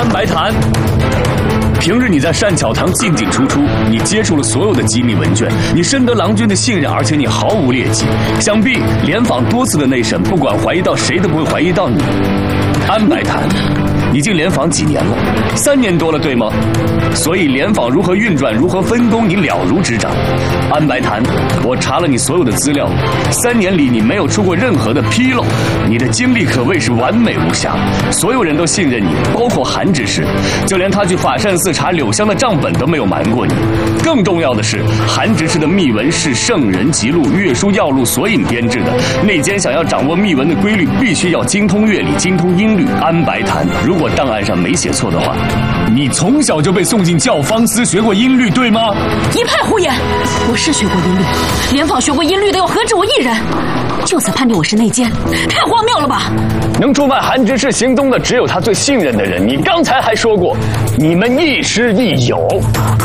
安白檀。平日你在善巧堂进进出出，你接触了所有的机密文卷，你深得郎君的信任，而且你毫无劣迹。想必联访多次的内审，不管怀疑到谁都不会怀疑到你。安白檀，你进联访几年了？3年多了，对吗？所以联访如何运转，如何分工，你了如指掌。安白檀，我查了你所有的资料，3年里你没有出过任何的纰漏，你的经历可谓是完美无瑕，所有人都信任你，包括韩执事，就连他去法善寺查柳香的账本都没有瞒过你。更重要的是，韩执事的密文是圣人辑录、乐书要录索引编制的，内奸想要掌握密文的规律，必须要精通乐理、精通音律。安白檀，如果档案上没写错的话，你从小就被送进教坊司学过音律，对吗？ 一派胡言！我是学过音律，联访学过音律的又何止我一人？就此判定我是内奸，太荒谬了吧！ 能出卖韩执事行踪的只有他最信任的人，你刚才还说过，你们亦师亦友。